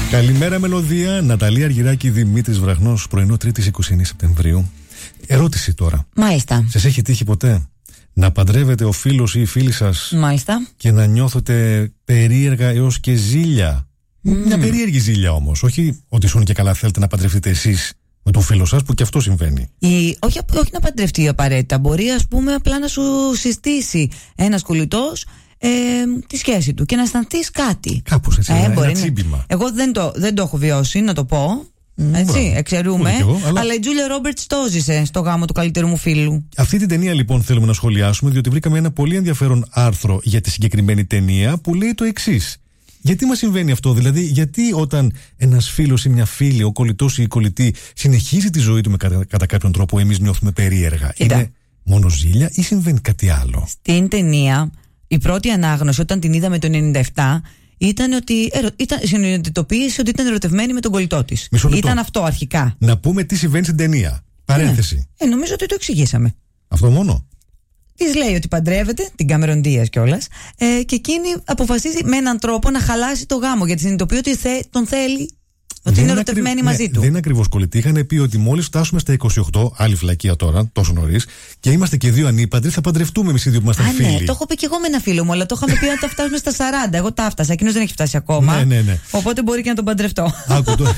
Καλημέρα μελωδία. Ναταλία Αργυράκη, Δημήτρης Βραχνός, πρωινό 3η 29 Σεπτεμβρίου. Ερώτηση τώρα. Μάλιστα. Σας έχει τύχει ποτέ να παντρεύετε ο φίλος ή η φίλη σας? Μάλιστα. Και να νιώθετε περίεργα έως και ζήλια? Μια περίεργη ζήλια όμως. Όχι ότι σου είναι και καλά θέλετε να παντρευτείτε εσείς με τον φίλο σας, που και αυτό συμβαίνει. Όχι να παντρευτεί απαραίτητα. Μπορεί, ας πούμε, απλά να σου συστήσει ένας κολλητός τη σχέση του και να αισθανθείς κάτι. Κάπως έτσι. Ένα τσίμπημα. Εγώ δεν το έχω βιώσει, να το πω. Έτσι, εξαιρούμε. Αλλά η Τζούλια Ρόμπερτς το ζήσε στο γάμο του καλύτερου μου φίλου. Αυτή την ταινία λοιπόν θέλουμε να σχολιάσουμε, διότι βρήκαμε ένα πολύ ενδιαφέρον άρθρο για τη συγκεκριμένη ταινία που λέει το εξής. Γιατί μας συμβαίνει αυτό, δηλαδή, γιατί όταν ένας φίλος ή μια φίλη, ο κολλητός ή η κολλητή, συνεχίζει τη ζωή του κατά κάποιον τρόπο, εμείς νιώθουμε περίεργα? Είναι μόνο ζήλια ή συμβαίνει κάτι άλλο? Στην ταινία, η πρώτη ανάγνωση, όταν την είδαμε το 1997, ήταν ότι συνειδητοποίησε ότι ήταν ερωτευμένη με τον κολλητό της. Ήταν αυτό αρχικά. Να πούμε τι συμβαίνει στην ταινία. Παρένθεση. Νομίζω ότι το εξηγήσαμε. Αυτό μόνο. Της λέει ότι παντρεύεται, την Κάμερον Ντίας κιόλας, και εκείνη αποφασίζει με έναν τρόπο να χαλάσει το γάμο, γιατί συνειδητοποιεί ότι τον θέλει, ότι είναι ερωτευμένη μαζί του. Δεν είναι ακριβώς κολλητή. Είχαν πει ότι μόλις φτάσουμε στα 28, άλλη φλακία τώρα, τόσο νωρίς, και είμαστε και δύο ανήπαντροι, θα παντρευτούμε εμείς οι δύο που είμαστε φίλοι. Ναι, το έχω πει και εγώ με ένα φίλο μου, αλλά το είχαμε πει ότι θα φτάσουμε στα 40. Εγώ τα έφτασα. Εκείνος δεν έχει φτάσει ακόμα. Ναι. Οπότε μπορεί και να τον παντρευτώ. Άκου το.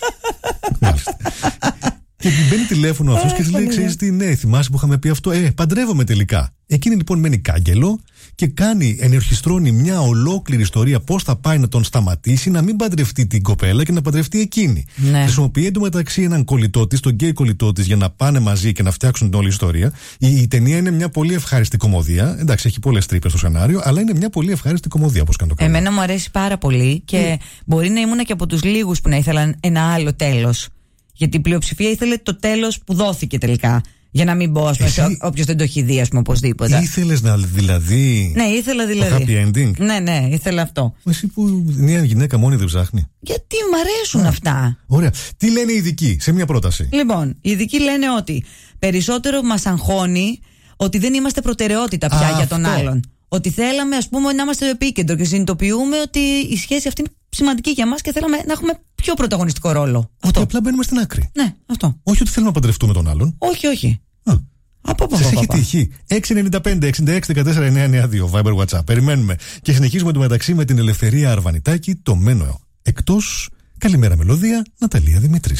Μάλιστα. Και την παίρνει τηλέφωνο αυτός και της λέει: ξέρεις τι, ναι, θυμάσαι που είχαμε πει αυτό? Παντρεύομαι τελικά. Εκείνη λοιπόν μένει κάγκελο και ενορχιστρώνει μια ολόκληρη ιστορία πώς θα πάει να τον σταματήσει να μην παντρευτεί την κοπέλα και να παντρευτεί εκείνη. Ναι. Χρησιμοποιεί εντωμεταξύ έναν κολλητό της, τον γκέι κολλητό της, για να πάνε μαζί και να φτιάξουν την όλη ιστορία. Η ταινία είναι μια πολύ ευχάριστη κωμωδία. Εντάξει, έχει πολλές τρύπες στο σενάριο, αλλά είναι μια πολύ ευχάριστη κωμωδία, όπως κάνει το κάνω. Εμένα μου αρέσει πάρα πολύ και μπορεί να ήμουν και από τους λίγους που να ήθελαν ένα άλλο τέλος. Γιατί η πλειοψηφία ήθελε το τέλος που δόθηκε τελικά. Για να μην πω, όποιος δεν το έχει δει, ας πούμε, οπωσδήποτε. Ήθελες δηλαδή. Ναι, ήθελα δηλαδή. Το happy ending. Ναι, ήθελα αυτό. Εσύ που μια γυναίκα μόνη δεν ψάχνει. Γιατί μ' αρέσουν αυτά. Ωραία. Τι λένε οι ειδικοί σε μια πρόταση? Λοιπόν, οι ειδικοί λένε ότι περισσότερο μας αγχώνει ότι δεν είμαστε προτεραιότητα πια για τον άλλον. Ότι θέλαμε, ας πούμε, να είμαστε το επίκεντρο και συνειδητοποιούμε ότι η σχέση αυτή είναι σημαντική για μας και θέλαμε να έχουμε πιο πρωταγωνιστικό ρόλο. Ότι απλά μπαίνουμε στην άκρη. Ναι, αυτό. Όχι ότι θέλουμε να παντρευτούμε τον άλλον. Όχι. Σας έχει τύχει? 695-66-14-992 Viber WhatsApp. Περιμένουμε. Και συνεχίζουμε το μεταξύ με την Ελευθερία Αρβανιτάκη, το μένο εκτός. Καλημέρα μελωδία, Ναταλία Δημήτρης.